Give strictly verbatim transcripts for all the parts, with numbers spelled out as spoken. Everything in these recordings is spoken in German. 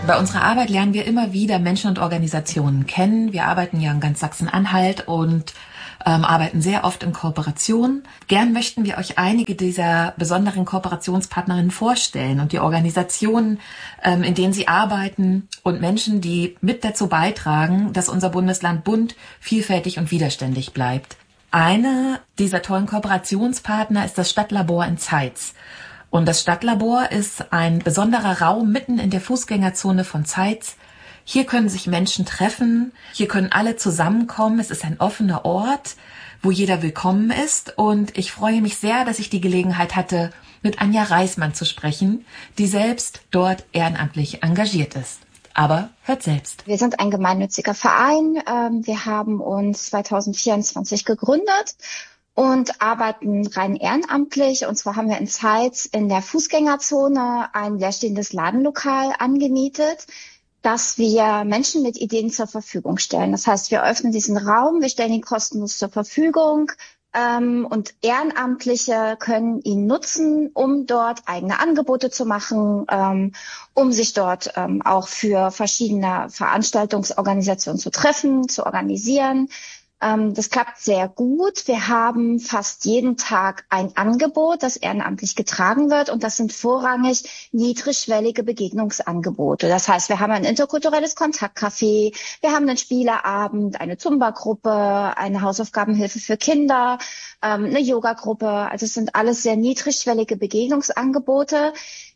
Bei unserer Arbeit lernen wir immer wieder Menschen und Organisationen kennen. Wir arbeiten ja in ganz Sachsen-Anhalt und ähm, arbeiten sehr oft in Kooperation. Gern möchten wir euch einige dieser besonderen Kooperationspartnerinnen vorstellen und die Organisationen, ähm, in denen sie arbeiten und Menschen, die mit dazu beitragen, dass unser Bundesland bunt, vielfältig und widerständig bleibt. Eine dieser tollen Kooperationspartner ist das Stadtlabor in Zeitz. Und das Stadtlabor ist ein besonderer Raum mitten in der Fußgängerzone von Zeitz. Hier können sich Menschen treffen, hier können alle zusammenkommen. Es ist ein offener Ort, wo jeder willkommen ist. Und ich freue mich sehr, dass ich die Gelegenheit hatte, mit Anja Reismann zu sprechen, die selbst dort ehrenamtlich engagiert ist. Aber hört selbst. Wir sind ein gemeinnütziger Verein. Wir haben uns zwanzig vierundzwanzig gegründet und arbeiten rein ehrenamtlich. Und zwar haben wir in Zeitz in der Fußgängerzone ein leerstehendes Ladenlokal angemietet, das wir Menschen mit Ideen zur Verfügung stellen. Das heißt, wir öffnen diesen Raum, wir stellen ihn kostenlos zur Verfügung ähm, und Ehrenamtliche können ihn nutzen, um dort eigene Angebote zu machen, ähm, um sich dort ähm, auch für verschiedene Veranstaltungsorganisationen zu treffen, zu organisieren. Das klappt sehr gut. Wir haben fast jeden Tag ein Angebot, das ehrenamtlich getragen wird. Und das sind vorrangig niedrigschwellige Begegnungsangebote. Das heißt, wir haben ein interkulturelles Kontaktcafé, wir haben einen Spieleabend, eine Zumba-Gruppe, eine Hausaufgabenhilfe für Kinder, eine Yoga-Gruppe. Also es sind alles sehr niedrigschwellige Begegnungsangebote,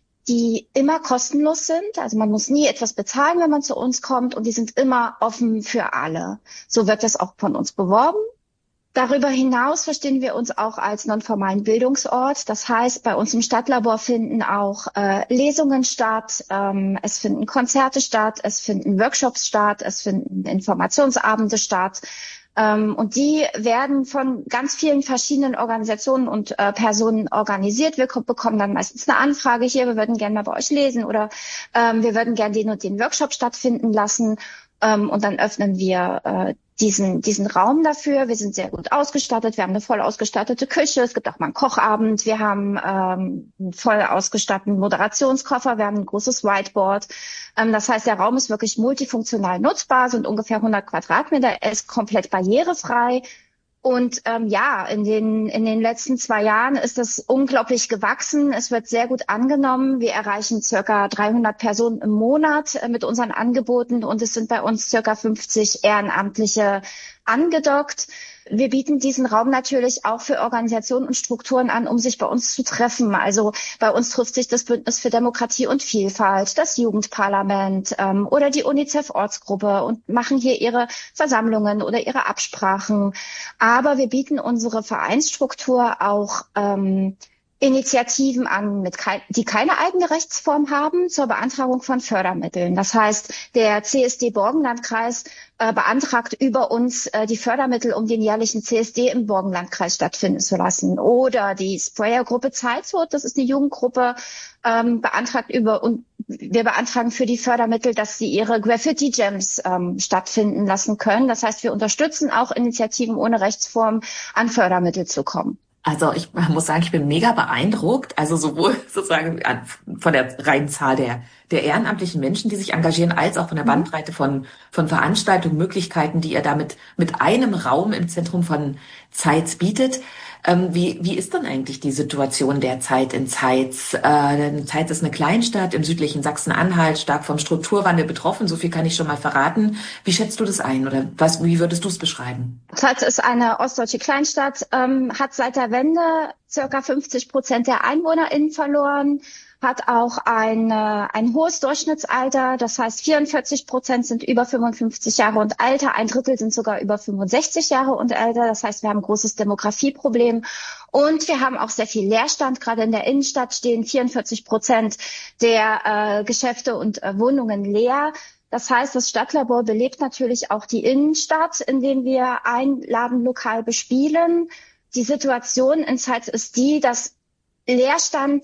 die immer kostenlos sind. Also man muss nie etwas bezahlen, wenn man zu uns kommt, und die sind immer offen für alle. So wird das auch von uns beworben. Darüber hinaus verstehen wir uns auch als nonformalen Bildungsort. Das heißt, bei uns im Stadtlabor finden auch äh, Lesungen statt, ähm, es finden Konzerte statt, es finden Workshops statt, es finden Informationsabende statt. Und die werden von ganz vielen verschiedenen Organisationen und äh, Personen organisiert. Wir bekommen dann meistens eine Anfrage hier, wir würden gerne mal bei euch lesen, oder ähm, wir würden gerne den und den Workshop stattfinden lassen. Ähm, und dann öffnen wir äh, diesen diesen Raum dafür. Wir sind sehr gut ausgestattet. Wir haben eine voll ausgestattete Küche. Es gibt auch mal einen Kochabend. Wir haben ähm, einen voll ausgestatteten Moderationskoffer. Wir haben ein großes Whiteboard. Ähm, das heißt, der Raum ist wirklich multifunktional nutzbar, sind ungefähr hundert Quadratmeter. Er ist komplett barrierefrei. Und ähm, ja, in den in den letzten zwei Jahren ist das unglaublich gewachsen. Es wird sehr gut angenommen. Wir erreichen circa dreihundert Personen im Monat äh, mit unseren Angeboten, und es sind bei uns circa fünfzig Ehrenamtliche angedockt. Wir bieten diesen Raum natürlich auch für Organisationen und Strukturen an, um sich bei uns zu treffen. Also bei uns trifft sich das Bündnis für Demokratie und Vielfalt, das Jugendparlament ähm, oder die UNICEF-Ortsgruppe und machen hier ihre Versammlungen oder ihre Absprachen. Aber wir bieten unsere Vereinsstruktur auch ähm, Initiativen an, mit kei- die keine eigene Rechtsform haben, zur Beantragung von Fördermitteln. Das heißt, der C S D-Borgenlandkreis äh, beantragt über uns äh, die Fördermittel, um den jährlichen C S D im Borgenlandkreis stattfinden zu lassen. Oder die Sprayer-Gruppe Zeitshut, das ist eine Jugendgruppe, ähm, beantragt über, und wir beantragen für die Fördermittel, dass sie ihre Graffiti-Jams ähm, stattfinden lassen können. Das heißt, wir unterstützen auch Initiativen ohne Rechtsform, an Fördermittel zu kommen. Also ich muss sagen, ich bin mega beeindruckt, also sowohl sozusagen von der reinen Zahl der, der ehrenamtlichen Menschen, die sich engagieren, als auch von der Bandbreite von, von Veranstaltungen, Möglichkeiten, die ihr damit mit einem Raum im Zentrum von Zeitz bietet. Ähm, wie, wie ist denn eigentlich die Situation derzeit in Zeitz? Äh, Zeitz ist eine Kleinstadt im südlichen Sachsen-Anhalt, stark vom Strukturwandel betroffen, so viel kann ich schon mal verraten. Wie schätzt du das ein, oder was, wie würdest du es beschreiben? Zeitz ist eine ostdeutsche Kleinstadt, ähm, hat seit der Wende circa fünfzig Prozent der EinwohnerInnen verloren, hat auch ein, äh, ein hohes Durchschnittsalter. Das heißt, vierundvierzig Prozent sind über fünfundfünfzig Jahre und älter, ein Drittel sind sogar über fünfundsechzig Jahre und älter. Das heißt, wir haben ein großes Demografieproblem. Und wir haben auch sehr viel Leerstand. Gerade in der Innenstadt stehen vierundvierzig Prozent der äh, Geschäfte und äh, Wohnungen leer. Das heißt, das Stadtlabor belebt natürlich auch die Innenstadt, indem wir ein Ladenlokal bespielen. Die Situation in Zeitz ist die, dass Leerstand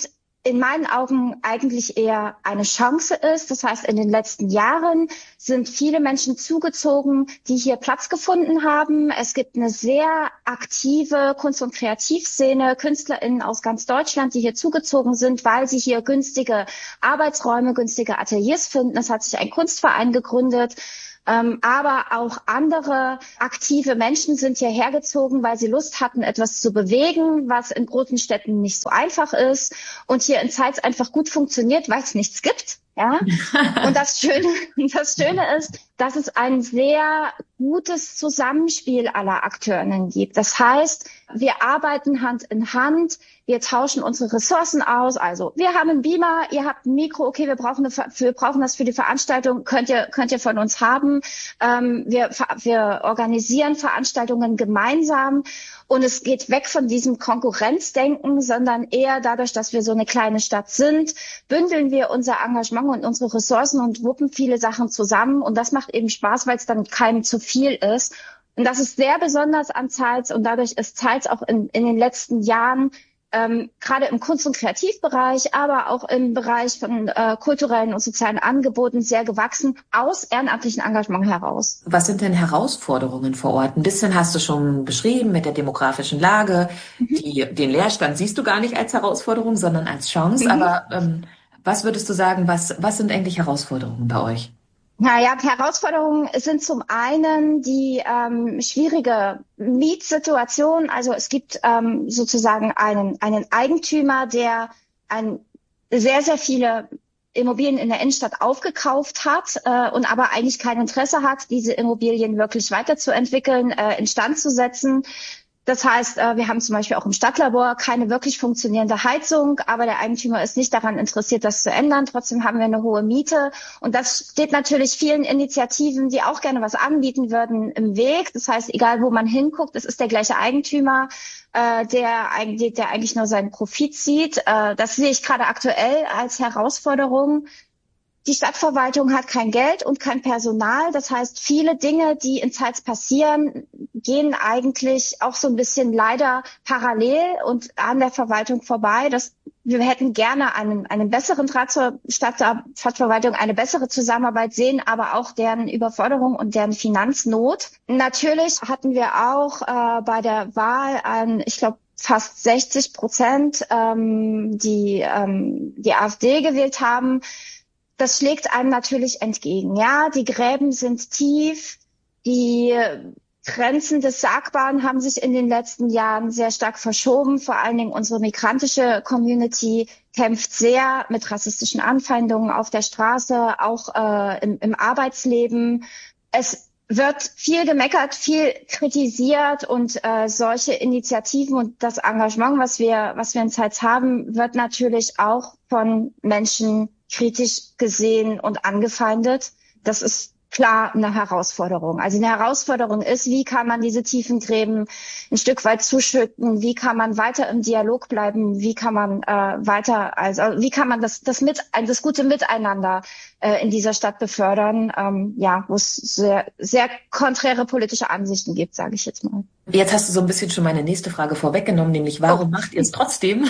in meinen Augen eigentlich eher eine Chance ist. Das heißt, in den letzten Jahren sind viele Menschen zugezogen, die hier Platz gefunden haben. Es gibt eine sehr aktive Kunst- und Kreativszene, KünstlerInnen aus ganz Deutschland, die hier zugezogen sind, weil sie hier günstige Arbeitsräume, günstige Ateliers finden. Es hat sich ein Kunstverein gegründet. Ähm, aber auch andere aktive Menschen sind hierher gezogen, weil sie Lust hatten, etwas zu bewegen, was in großen Städten nicht so einfach ist und hier in Zeitz einfach gut funktioniert, weil es nichts gibt. Ja, und das Schöne, das Schöne ist, dass es ein sehr gutes Zusammenspiel aller AkteurInnen gibt. Das heißt, wir arbeiten Hand in Hand, wir tauschen unsere Ressourcen aus. Also, wir haben einen Beamer, ihr habt ein Mikro, okay, wir brauchen, eine, wir brauchen das für die Veranstaltung, könnt ihr, könnt ihr von uns haben. Ähm, wir, wir organisieren Veranstaltungen gemeinsam. Und es geht weg von diesem Konkurrenzdenken, sondern eher dadurch, dass wir so eine kleine Stadt sind, bündeln wir unser Engagement und unsere Ressourcen und wuppen viele Sachen zusammen. Und das macht eben Spaß, weil es dann keinem zu viel ist. Und das ist sehr besonders an Zeitz. Und dadurch ist Zeitz auch in, in den letzten Jahren ähm, gerade im Kunst- und Kreativbereich, aber auch im Bereich von äh, kulturellen und sozialen Angeboten sehr gewachsen, aus ehrenamtlichem Engagement heraus. Was sind denn Herausforderungen vor Ort? Ein bisschen hast du schon beschrieben mit der demografischen Lage. Mhm. Die, den Leerstand siehst du gar nicht als Herausforderung, sondern als Chance. Mhm. Aber ähm, was würdest du sagen, was, was sind eigentlich Herausforderungen bei euch? Naja, Herausforderungen sind zum einen die ähm, schwierige Mietsituation. Also es gibt ähm, sozusagen einen, einen Eigentümer, der ein, sehr, sehr viele Immobilien in der Innenstadt aufgekauft hat äh, und aber eigentlich kein Interesse hat, diese Immobilien wirklich weiterzuentwickeln, äh, instand zu setzen. Das heißt, wir haben zum Beispiel auch im Stadtlabor keine wirklich funktionierende Heizung, aber der Eigentümer ist nicht daran interessiert, das zu ändern. Trotzdem haben wir eine hohe Miete. Und das steht natürlich vielen Initiativen, die auch gerne was anbieten würden, im Weg. Das heißt, egal wo man hinguckt, es ist der gleiche Eigentümer, äh, der, eigentlich, der eigentlich nur seinen Profit sieht. Äh, das sehe ich gerade aktuell als Herausforderung. Die Stadtverwaltung hat kein Geld und kein Personal. Das heißt, viele Dinge, die in Zeitz passieren, gehen eigentlich auch so ein bisschen leider parallel und an der Verwaltung vorbei. Das, wir hätten gerne einen, einen besseren Draht zur Stadt, Stadtverwaltung, eine bessere Zusammenarbeit sehen, aber auch deren Überforderung und deren Finanznot. Natürlich hatten wir auch äh, bei der Wahl an, ich glaube, fast sechzig Prozent, ähm, die ähm, die AfD gewählt haben. Das schlägt einem natürlich entgegen. Ja, die Gräben sind tief, die Grenzen des Sagbaren haben sich in den letzten Jahren sehr stark verschoben. Vor allen Dingen unsere migrantische Community kämpft sehr mit rassistischen Anfeindungen auf der Straße, auch äh, im, im Arbeitsleben. Es wird viel gemeckert, viel kritisiert und äh, solche Initiativen und das Engagement, was wir, was wir in Zeitz haben, wird natürlich auch von Menschen kritisch gesehen und angefeindet. Das ist klar eine Herausforderung. Also eine Herausforderung ist, wie kann man diese tiefen Gräben ein Stück weit zuschütten? Wie kann man weiter im Dialog bleiben? Wie kann man äh, weiter, also wie kann man das das mit das gute Miteinander äh, in dieser Stadt befördern? Ähm, ja, wo es sehr sehr konträre politische Ansichten gibt, sage ich jetzt mal. Jetzt hast du so ein bisschen schon meine nächste Frage vorweggenommen, nämlich warum oh. macht ihr es trotzdem?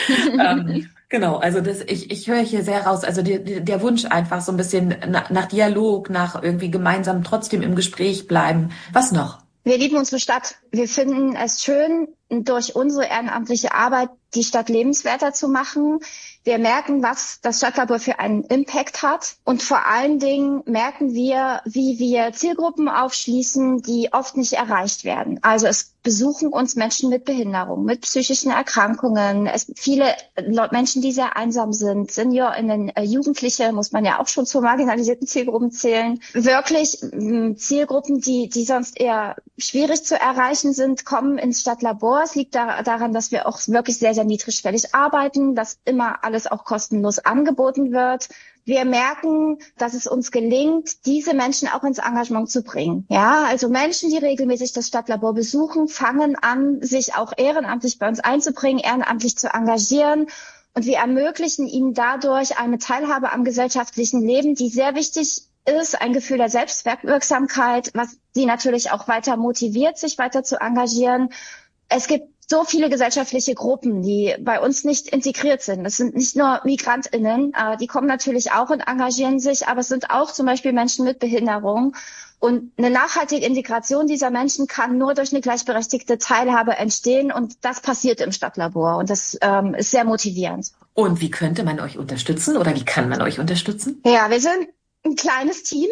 ähm, genau, also das, ich, ich höre hier sehr raus, also die, die, der Wunsch einfach so ein bisschen nach, nach Dialog, nach irgendwie gemeinsam trotzdem im Gespräch bleiben. Was noch? Wir lieben unsere Stadt. Wir finden es schön, durch unsere ehrenamtliche Arbeit die Stadt lebenswerter zu machen. Wir merken, was das Stadtlabor für einen Impact hat. Und vor allen Dingen merken wir, wie wir Zielgruppen aufschließen, die oft nicht erreicht werden. Also es besuchen uns Menschen mit Behinderung, mit psychischen Erkrankungen. Es viele Menschen, die sehr einsam sind, SeniorInnen, äh, Jugendliche, muss man ja auch schon zu marginalisierten Zielgruppen zählen. Wirklich äh, Zielgruppen, die, die sonst eher schwierig zu erreichen sind, kommen ins Stadtlabor. Es liegt da, daran, dass wir auch wirklich sehr, sehr niedrigschwellig arbeiten, dass immer alles auch kostenlos angeboten wird. Wir merken, dass es uns gelingt, diese Menschen auch ins Engagement zu bringen. Ja, also Menschen, die regelmäßig das Stadtlabor besuchen, fangen an, sich auch ehrenamtlich bei uns einzubringen, ehrenamtlich zu engagieren. Und wir ermöglichen ihnen dadurch eine Teilhabe am gesellschaftlichen Leben, die sehr wichtig ist, ein Gefühl der Selbstwirksamkeit, was sie natürlich auch weiter motiviert, sich weiter zu engagieren. Es gibt so viele gesellschaftliche Gruppen, die bei uns nicht integriert sind. Das sind nicht nur MigrantInnen, äh, die kommen natürlich auch und engagieren sich, aber es sind auch zum Beispiel Menschen mit Behinderung. Und eine nachhaltige Integration dieser Menschen kann nur durch eine gleichberechtigte Teilhabe entstehen. Und das passiert im Stadtlabor. Und das ähm, ist sehr motivierend. Und wie könnte man euch unterstützen oder wie kann man euch unterstützen? Ja, wir sind ein kleines Team,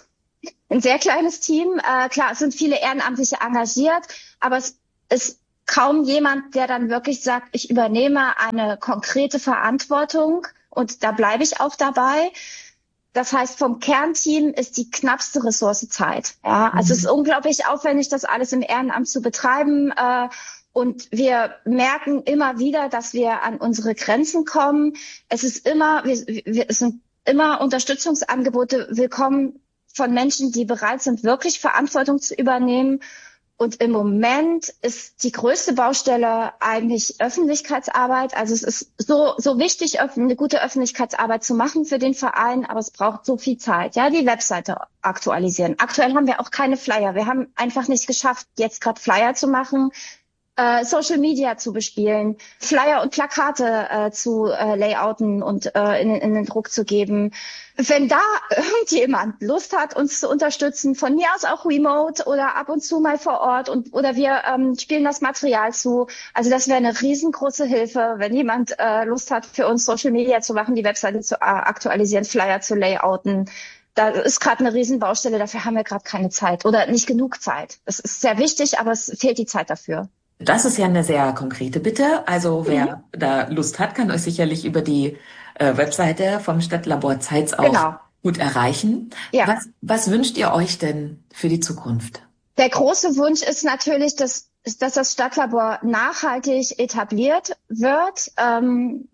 ein sehr kleines Team. Äh, klar, es sind viele Ehrenamtliche engagiert, aber es ist kaum jemand, der dann wirklich sagt, ich übernehme eine konkrete Verantwortung. Und da bleibe ich auch dabei. Das heißt, vom Kernteam ist die knappste Ressource Zeit. Ja, also mhm. es ist unglaublich aufwendig, das alles im Ehrenamt zu betreiben. Äh, und wir merken immer wieder, dass wir an unsere Grenzen kommen. Es ist immer, wir, wir, es sind immer Unterstützungsangebote willkommen von Menschen, die bereit sind, wirklich Verantwortung zu übernehmen. Und im Moment ist die größte Baustelle eigentlich Öffentlichkeitsarbeit. Also es ist so so wichtig, eine gute Öffentlichkeitsarbeit zu machen für den Verein, aber es braucht so viel Zeit. Ja, die Webseite aktualisieren. Aktuell haben wir auch keine Flyer. Wir haben einfach nicht geschafft, jetzt gerade Flyer zu machen, äh, Social Media zu bespielen, Flyer und Plakate äh, zu äh, layouten und äh, in, in den Druck zu geben. Wenn da irgendjemand Lust hat, uns zu unterstützen, von mir aus auch remote oder ab und zu mal vor Ort und oder wir ähm, spielen das Material zu. Also das wäre eine riesengroße Hilfe, wenn jemand äh, Lust hat, für uns Social Media zu machen, die Webseite zu äh, aktualisieren, Flyer zu layouten. Da ist gerade eine Riesenbaustelle, dafür haben wir gerade keine Zeit oder nicht genug Zeit. Das ist sehr wichtig, aber es fehlt die Zeit dafür. Das ist ja eine sehr konkrete Bitte. Also wer mhm. da Lust hat, kann euch sicherlich über die äh, Webseite vom Stadtlabor Zeitz auch genau. gut erreichen. Ja. Was, was wünscht ihr euch denn für die Zukunft? Der große Wunsch ist natürlich, dass, dass das Stadtlabor nachhaltig etabliert wird. Ähm,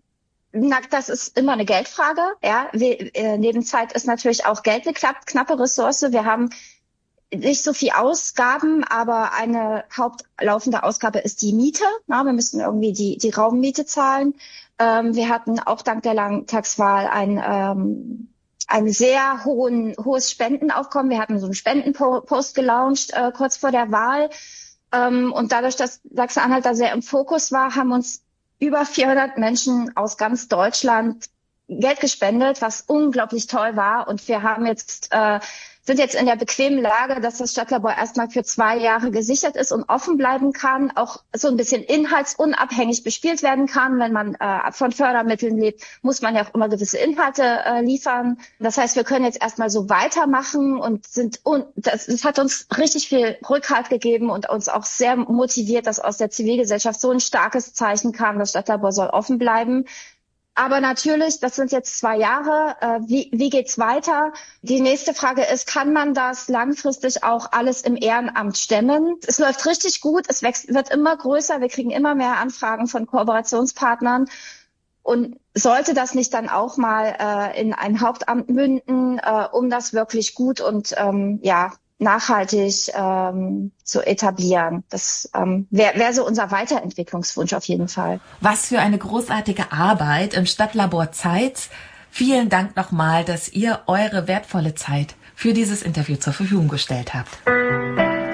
das ist immer eine Geldfrage. Ja, wir, äh, neben Zeit ist natürlich auch Geld eine knapp, knappe Ressource. Wir haben nicht so viel Ausgaben, aber eine hauptlaufende Ausgabe ist die Miete. Na, wir müssen irgendwie die, die Raummiete zahlen. Ähm, wir hatten auch dank der Landtagswahl ein, ähm, ein sehr hohen, hohes Spendenaufkommen. Wir hatten so einen Spendenpost gelauncht äh, kurz vor der Wahl. Ähm, und dadurch, dass Sachsen-Anhalt da sehr im Fokus war, haben uns über vierhundert Menschen aus ganz Deutschland Geld gespendet, was unglaublich toll war. Und wir haben jetzt äh, sind jetzt in der bequemen Lage, dass das Stadtlabor erstmal für zwei Jahre gesichert ist und offen bleiben kann, auch so ein bisschen inhaltsunabhängig bespielt werden kann. Wenn man äh, von Fördermitteln lebt, muss man ja auch immer gewisse Inhalte äh, liefern. Das heißt, wir können jetzt erstmal so weitermachen und sind und das, das hat uns richtig viel Rückhalt gegeben und uns auch sehr motiviert, dass aus der Zivilgesellschaft so ein starkes Zeichen kam, das Stadtlabor soll offen bleiben. Aber natürlich, das sind jetzt zwei Jahre. Äh, wie, wie geht's weiter? Die nächste Frage ist, kann man das langfristig auch alles im Ehrenamt stemmen? Es läuft richtig gut. Es wächst, wird immer größer. Wir kriegen immer mehr Anfragen von Kooperationspartnern. Und sollte das nicht dann auch mal äh, in ein Hauptamt münden, äh, um das wirklich gut und ähm, ja nachhaltig ähm, zu etablieren. Das ähm, wäre wär so unser Weiterentwicklungswunsch auf jeden Fall. Was für eine großartige Arbeit im Stadtlabor Zeitz. Vielen Dank nochmal, dass ihr eure wertvolle Zeit für dieses Interview zur Verfügung gestellt habt.